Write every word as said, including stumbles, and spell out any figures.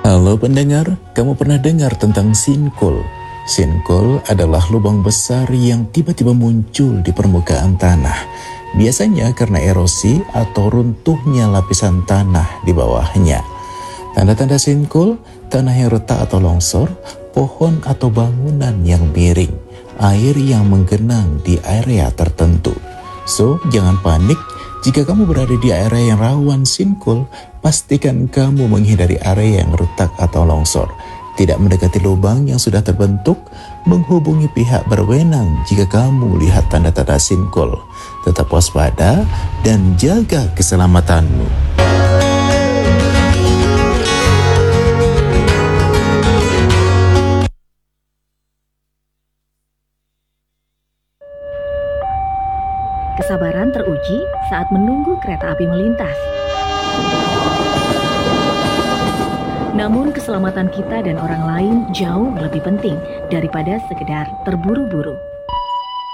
Halo pendengar, kamu pernah dengar tentang sinkhole? Sinkhole adalah lubang besar yang tiba-tiba muncul di permukaan tanah. Biasanya karena erosi atau runtuhnya lapisan tanah di bawahnya. Tanda-tanda sinkhole, tanah yang retak atau longsor, pohon atau bangunan yang miring, air yang menggenang di area tertentu. So, jangan panik. Jika kamu berada di area yang rawan sinkhole, pastikan kamu menghindari area yang retak atau longsor. Tidak mendekati lubang yang sudah terbentuk, menghubungi pihak berwenang jika kamu lihat tanda-tanda sinkhole. Tetap waspada dan jaga keselamatanmu. Kesabaran teruji saat menunggu kereta api melintas. Namun keselamatan kita dan orang lain jauh lebih penting daripada sekedar terburu-buru.